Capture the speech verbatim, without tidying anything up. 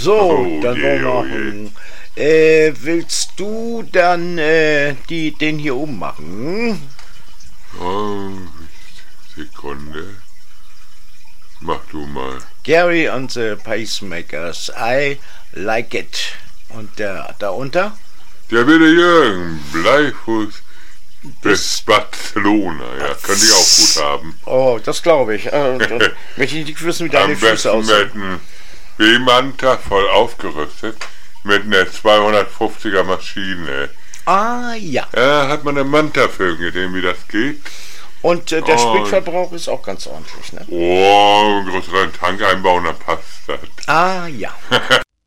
So, Oh dann je, wollen wir oh je. machen. Äh, willst du dann äh, die, den hier oben machen? Oh, Sekunde. Mach du mal. Gary and the Pacemakers, I like it. Und der darunter? Der wilde Jürgen, Bleifuß bis Barcelona. Ja, könnte ich auch gut haben. Oh, das glaube ich. Äh, dann möchte ich nicht wissen, wie deine Am Füße besten aussehen. mit einem B-Manta voll aufgerüstet. Mit einer zweihundertfünfziger Maschine. Ah, ja. Ja, hat man einen Manta-Film gesehen, wie das geht. Und äh, der Oh. Spritverbrauch ist auch ganz ordentlich, ne? Oh, einen größeren Tank einbauen, dann passt das. Ah, ja.